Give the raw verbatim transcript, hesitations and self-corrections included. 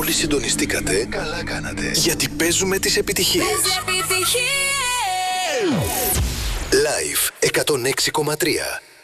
όλοι συντονιστήκατε, καλά κάνατε. Γιατί παίζουμε τις επιτυχίες. Live εκατόν έξι κόμμα τρία.